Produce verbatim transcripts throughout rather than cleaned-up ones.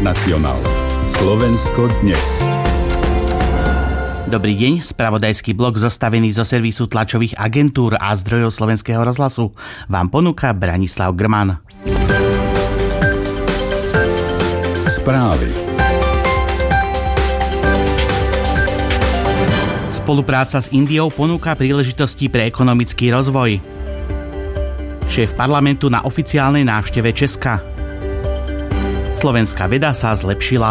International. Slovensko dnes. Dobrý deň, spravodajský blok zostavený zo servisu tlačových agentúr a zdrojov Slovenského rozhlasu vám ponúka Branislav Grman. Správy. Spolupráca s Indiou ponúka príležitosti pre ekonomický rozvoj. Šéf parlamentu na oficiálnej návšteve Česka. Slovenská veda sa zlepšila.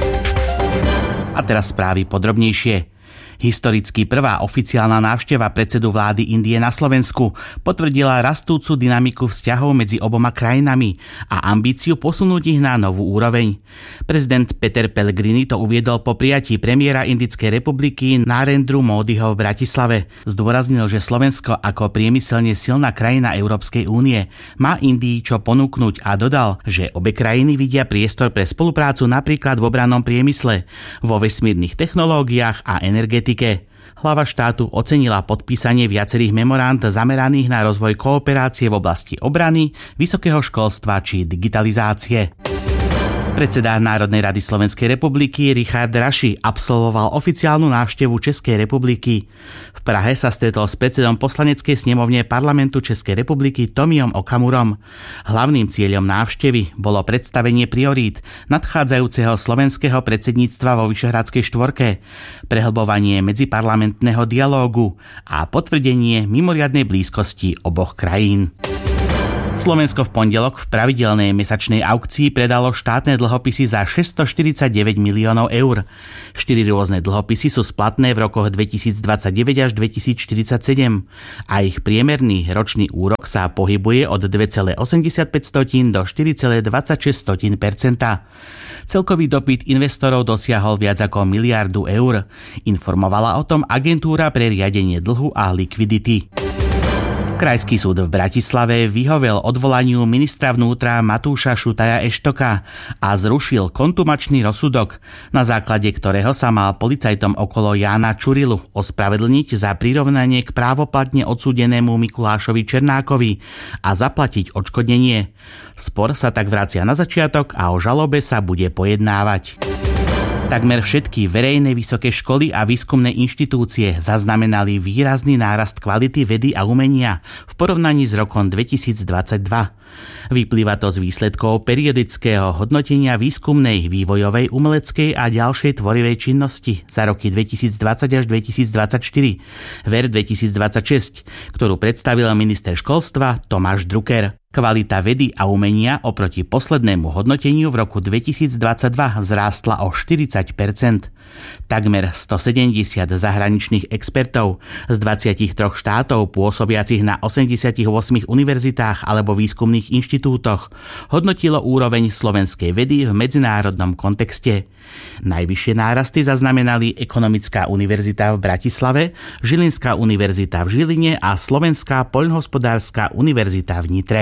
A teraz správy podrobnejšie. Historicky prvá oficiálna návšteva predsedu vlády Indie na Slovensku potvrdila rastúcu dynamiku vzťahov medzi oboma krajinami a ambíciu posunúť ich na novú úroveň. Prezident Peter Pellegrini to uviedol po prijatí premiéra Indickej republiky Narendru Módiho v Bratislave. Zdôraznil, že Slovensko ako priemyselne silná krajina Európskej únie má Indii čo ponúknuť a dodal, že obe krajiny vidia priestor pre spoluprácu napríklad v obrannom priemysle, vo vesmírnych technológiách a energetike. Hlava štátu ocenila podpísanie viacerých memorand zameraných na rozvoj kooperácie v oblasti obrany, vysokého školstva či digitalizácie. Predseda Národnej rady Slovenskej republiky Richard Raši absolvoval oficiálnu návštevu Českej republiky. V Prahe sa stretol s predsedom poslaneckej snemovne Parlamentu Českej republiky Tomiom Okamurom. Hlavným cieľom návštevy bolo predstavenie priorít nadchádzajúceho slovenského predsedníctva vo Vyšehradskej štvorke, prehlbovanie medziparlamentného dialógu a potvrdenie mimoriadnej blízkosti oboch krajín. Slovensko v pondelok v pravidelnej mesačnej aukcii predalo štátne dlhopisy za šesťstoštyridsaťdeväť miliónov eur. Štyri rôzne dlhopisy sú splatné v rokoch dvetisícdvadsaťdeväť až dvetisícštyridsaťsedem a ich priemerný ročný úrok sa pohybuje od dva celé osemdesiatpäť do štyri celé dvadsaťšesť percenta. Celkový dopyt investorov dosiahol viac ako miliardu eur. Informovala o tom agentúra pre riadenie dlhu a likvidity. Krajský súd v Bratislave vyhovel odvolaniu ministra vnútra Matúša Šutaja Eštoka a zrušil kontumačný rozsudok, na základe ktorého sa mal policajtom okolo Jána Čurilu ospravedlniť za prirovnanie k právoplatne odsúdenému Mikulášovi Černákovi a zaplatiť odškodnenie. Spor sa tak vracia na začiatok a o žalobe sa bude pojednávať. Takmer všetky verejné vysoké školy a výskumné inštitúcie zaznamenali výrazný nárast kvality vedy a umenia v porovnaní s rokom dvetisícdvadsaťdva. Vyplýva to z výsledkov periodického hodnotenia výskumnej, vývojovej, umeleckej a ďalšej tvorivej činnosti za roky dvetisícdvadsať až dvetisícdvadsaťštyri, ver dvetisícdvadsaťšesť, ktorú predstavil minister školstva Tomáš Drucker. Kvalita vedy a umenia oproti poslednému hodnoteniu v roku dvetisícdvadsaťdva vzrástla o štyridsať percent. Takmer stosedemdesiat zahraničných expertov z dvadsaťtri štátov pôsobiacich na osemdesiatosem univerzitách alebo výskumných inštitútoch hodnotilo úroveň slovenskej vedy v medzinárodnom kontexte. Najvyššie nárasty zaznamenali Ekonomická univerzita v Bratislave, Žilinská univerzita v Žiline a Slovenská poľnohospodárska univerzita v Nitre.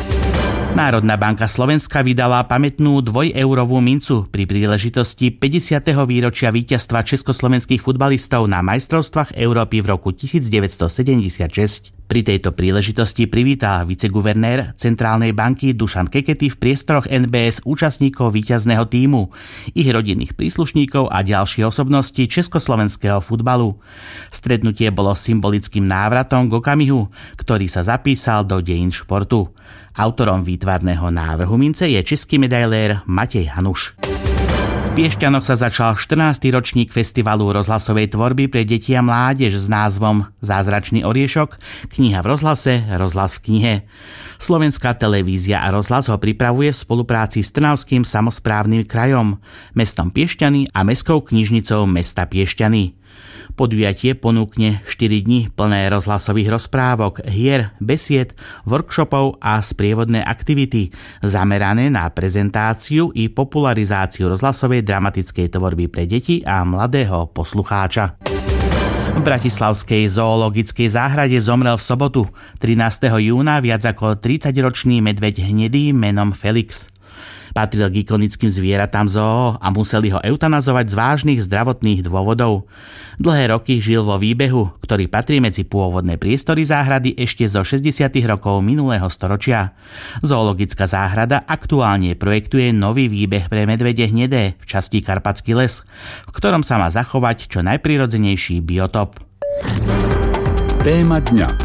Národná banka Slovenska vydala pamätnú dvojeurovú mincu pri príležitosti päťdesiateho výročia víťazstva československých futbalistov na majstrovstvách Európy v roku devätnásťsedemdesiatšesť. Pri tejto príležitosti privítal viceguvernér Centrálnej banky Dušan Kekety v priestoroch en bé es účastníkov víťazného tímu, ich rodinných príslušníkov a ďalšie osobnosti československého futbalu. Stretnutie bolo symbolickým návratom k okamihu, ktorý sa zapísal do dejín športu. Autorom výtvarného návrhu mince je český medailér Matej Hanuš. V Piešťanoch sa začal štrnásty ročník festivalu rozhlasovej tvorby pre deti a mládež s názvom Zázračný oriešok, kniha v rozhlase, rozhlas v knihe. Slovenská televízia a rozhlas ho pripravuje v spolupráci s Trnavským samosprávnym krajom, mestom Piešťany a mestskou knižnicou mesta Piešťany. Podujatie ponúkne štyri dni plné rozhlasových rozprávok, hier, besied, workshopov a sprievodné aktivity zamerané na prezentáciu i popularizáciu rozhlasovej dramatickej tvorby pre deti a mladého poslucháča. V bratislavskej zoologickej záhrade zomrel v sobotu, trinásteho júna, viac ako tridsaťročný medveď hnedý menom Felix. Patril k ikonickým zvieratám zoo a museli ho eutanazovať z vážnych zdravotných dôvodov. Dlhé roky žil vo výbehu, ktorý patrí medzi pôvodné priestory záhrady ešte zo šesťdesiatych rokov minulého storočia. Zoologická záhrada aktuálne projektuje nový výbeh pre medvede hnedé v časti Karpatský les, v ktorom sa má zachovať čo najprirodzenejší biotop. Téma dňa.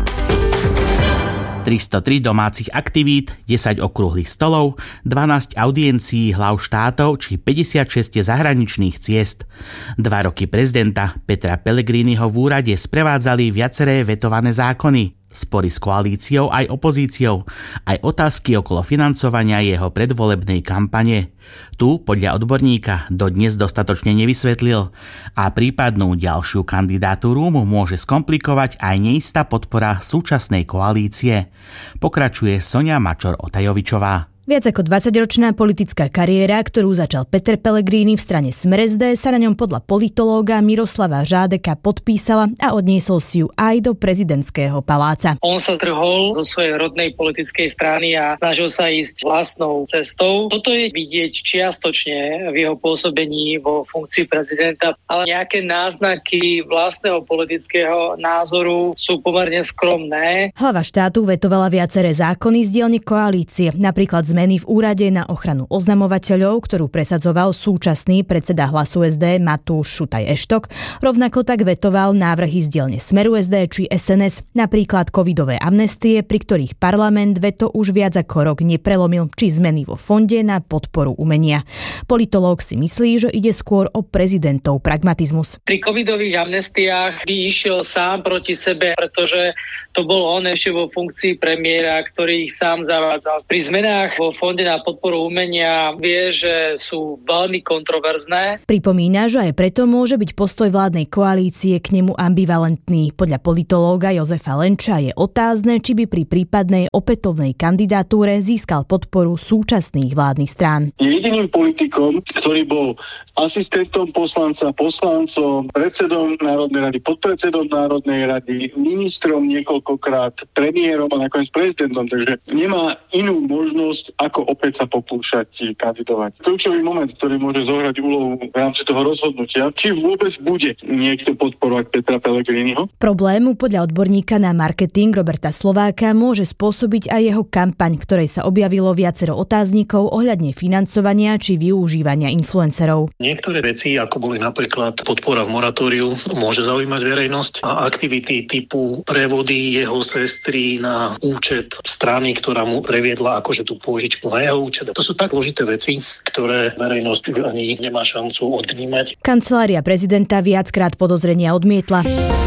tristotri domácich aktivít, desať okrúhlych stolov, dvanásť audiencií hlav štátov či päťdesiatšesť zahraničných ciest. Dva roky prezidenta Petra Pellegriniho v úrade sprevádzali viaceré vetované zákony. Spory s koalíciou aj opozíciou, aj otázky okolo financovania jeho predvolebnej kampane. Tu, podľa odborníka, dodnes dostatočne nevysvetlil a prípadnú ďalšiu kandidatúru mu môže skomplikovať aj neistá podpora súčasnej koalície. Pokračuje Sonia Mačor-Otajovičová. Viac ako dvadsaťročná politická kariéra, ktorú začal Peter Pellegrini v strane Smer es dé, sa na ňom podľa politológa Miroslava Žádeka podpísala a odniesol si ju aj do prezidentského paláca. On sa zdrhol zo svojej rodnej politickej strany a snažil sa ísť vlastnou cestou. Toto je vidieť čiastočne v jeho pôsobení vo funkcii prezidenta, ale nejaké náznaky vlastného politického názoru sú pomerne skromné. Hlava štátu vetovala viaceré zákony z dielne koalície, napríklad zmeny v úrade na ochranu oznamovateľov, ktorú presadzoval súčasný predseda Hlasu es dé Matúš Šutaj Eštok. Rovnako tak vetoval návrhy z dielne Smeru es dé či es en es, napríklad covidové amnestie, pri ktorých parlament veto už viac ako rok neprelomil, či zmeny vo fonde na podporu umenia. Politológ si myslí, že ide skôr o prezidentov pragmatizmus. Pri covidových amnestiách by išiel sám proti sebe, pretože to bol on ešte vo funkcii premiéra, ktorý ich sám zavádzal. Pri zmenách vo fonde na podporu umenia vie, že sú veľmi kontroverzné. Pripomína, že aj preto môže byť postoj vládnej koalície k nemu ambivalentný. Podľa politológa Jozefa Lenča je otázne, či by pri prípadnej opätovnej kandidatúre získal podporu súčasných vládnych strán. Je jediným politikom, ktorý bol asistentom poslanca, poslancom, predsedom Národnej rady, podpredsedom Národnej rady, ministrom niekoľkokrát, premiérom a nakoniec prezidentom, takže nemá inú možnosť, ako opäť sa pokúšať kandidovať. Kľúčový moment, ktorý môže zohrať úlohu v rámci toho rozhodnutia, či vôbec bude niekto podporovať Petra Pellegriniho. Problému podľa odborníka na marketing Roberta Slováka môže spôsobiť aj jeho kampaň, ktorej sa objavilo viacero otáznikov ohľadne financovania či využívania influencerov. Niektoré veci, ako boli napríklad podpora v moratóriu, môže zaujímať verejnosť a aktivity typu prevody jeho sestry na účet strany, ktorá mu previedla akože tú pôžičku na jeho účet. To sú tak zložité veci, ktoré verejnosť ani nemá šancu odvnímať. Kancelária prezidenta viackrát podozrenia odmietla.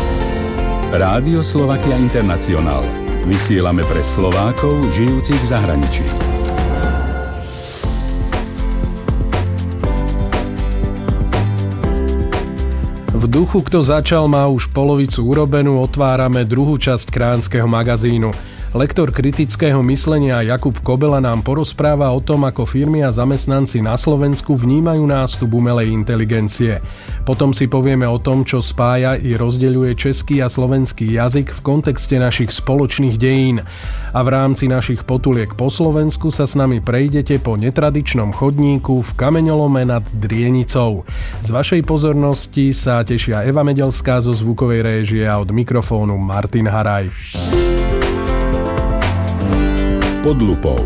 Rádio Slovakia International. Vysielame pre Slovákov žijúcich v zahraničí. V duchu, kto začal, má už polovicu urobenú, otvárame druhú časť Kránskeho magazínu. Lektor kritického myslenia Jakub Kobela nám porozpráva o tom, ako firmy a zamestnanci na Slovensku vnímajú nástup umelej inteligencie. Potom si povieme o tom, čo spája i rozdeľuje český a slovenský jazyk v kontexte našich spoločných dejín. A v rámci našich potuliek po Slovensku sa s nami prejdete po netradičnom chodníku v kameňolome nad Drienicou. Z vašej pozornosti sa tešia Eva Medelská zo zvukovej réžie a od mikrofónu Martin Haraj. Pod lupou.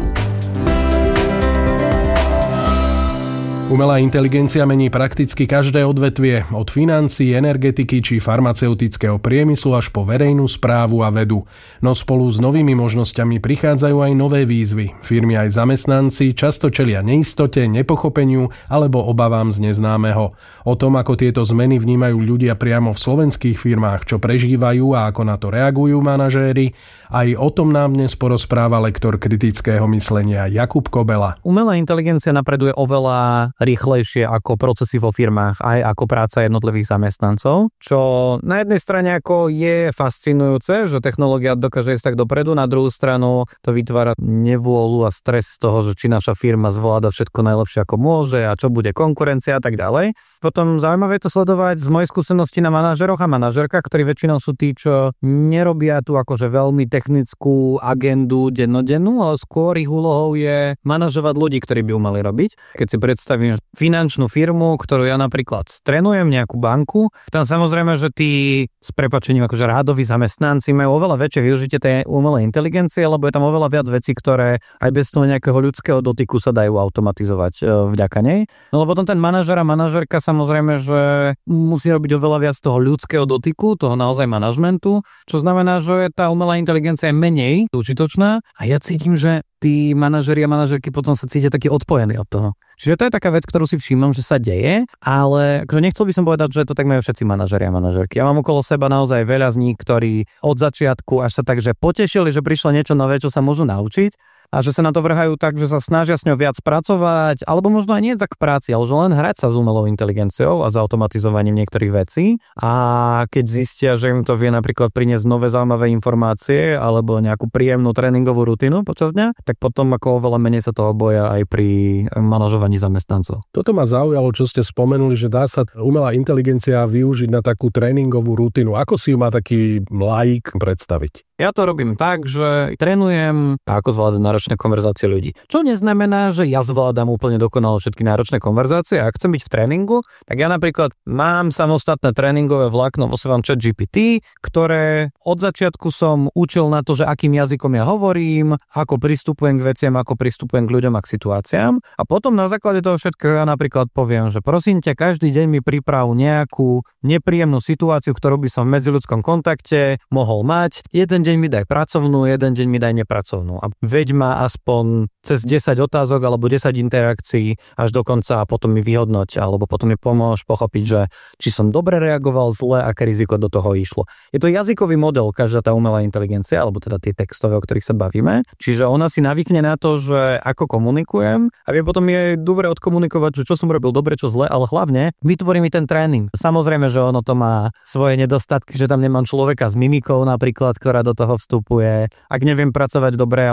Umelá inteligencia mení prakticky každé odvetvie, od financií, energetiky či farmaceutického priemyslu až po verejnú správu a vedu. No spolu s novými možnosťami prichádzajú aj nové výzvy. Firmy aj zamestnanci často čelia neistote, nepochopeniu alebo obavám z neznámeho. O tom, ako tieto zmeny vnímajú ľudia priamo v slovenských firmách, čo prežívajú a ako na to reagujú manažéri, aj o tom nám dnes porozpráva lektor kritického myslenia Jakub Kobela. Umelá inteligencia napreduje oveľa rýchlejšie ako procesy vo firmách, aj ako práca jednotlivých zamestnancov, čo na jednej strane ako je fascinujúce, že technológia dokáže ísť tak dopredu, na druhú stranu to vytvára nevôľu a stres z toho, že či naša firma zvláda všetko najlepšie ako môže a čo bude konkurencia a tak ďalej. Potom zaujímavé je to sledovať z mojej skúsenosti na manažeroch a manažerkách, ktorí väčšinou sú tí, čo nerobia tu akože veľmi technickú agendu dennodennú, ale skôr ich úlohou je manažovať ľudí, ktorí by umeli robiť. Keď si predstavím finančnú firmu, ktorú ja napríklad trénujem, nejakú banku, tam samozrejme, že tí s prepáčením akože rádoví zamestnanci majú oveľa väčšie využitie tej umelej inteligencie, lebo je tam oveľa viac vecí, ktoré aj bez toho nejakého ľudského dotyku sa dajú automatizovať vďaka nej. No lebo potom ten manažer a manažerka samozrejme, že musí robiť oveľa viac toho ľudského dotyku, toho naozaj manažmentu, čo znamená, že tá umelá inteligencia je menej užitočná a ja cítim, že tí manažeri a manažerky potom sa cítia takí odpojení od toho. Čiže to je taká vec, ktorú si všímam, že sa deje, ale akože nechcel by som povedať, že to tak majú všetci manažeri a manažerky. Ja mám okolo seba naozaj veľa z nich, ktorí od začiatku až sa takže potešili, že prišlo niečo nové, čo sa môžu naučiť. A že sa na to vrhajú tak, že sa snažia s ňou viac pracovať, alebo možno aj nie tak v práci, ale že len hrať sa s umelou inteligenciou a s automatizovaním niektorých vecí. A keď zistia, že im to vie napríklad priniesť nové zaujímavé informácie alebo nejakú príjemnú tréningovú rutinu počas dňa, tak potom ako oveľa menej sa toho boja aj pri manažovaní zamestnancov. Toto ma zaujalo, čo ste spomenuli, že dá sa umelá inteligencia využiť na takú tréningovú rutinu. Ako si ju má taký laik predstaviť? Ja to robím tak, že trénujem, ako zvládať náročné konverzácie ľudí. Čo neznamená, že ja zvládam úplne dokonale všetky náročné konverzácie. Ak chcem byť v tréningu, tak ja napríklad mám samostatné tréningové vlákno vo svojom ChatGPT, ktoré od začiatku som učil na to, že akým jazykom ja hovorím, ako pristupujem k veciam, ako pristupujem k ľuďom a k situáciám. A potom na základe toho všetkého ja napríklad poviem, že prosím ťa, každý deň mi priprav nejakú nepríjemnú situáciu, ktorú by som v medziľudskom kontakte mohol mať. Jeden deň mi daj pracovnú, jeden deň mi daj nepracovnú. A veď ma aspoň cez desať otázok alebo desať interakcií až do konca a potom mi vyhodnoť, alebo potom mi pomôž pochopiť, že či som dobre reagoval, zle, aké riziko do toho išlo. Je to jazykový model, každá tá umelá inteligencia, alebo teda tie textové, o ktorých sa bavíme. Čiže ona si navykne na to, že ako komunikujem a vie potom je dobre odkomunikovať, že čo som robil dobre, čo zle, ale hlavne vytvorí mi ten tréning. Samozrejme, že ono to má svoje nedostatky, že tam nemám človeka s mimikou napríklad, ktorá do toho vstupuje. Ak neviem pracovať dobre